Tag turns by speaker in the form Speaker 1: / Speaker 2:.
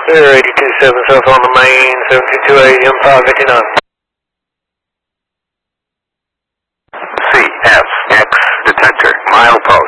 Speaker 1: Clear 827 south on the main, 722 AM 559.
Speaker 2: CSX detector, milepost.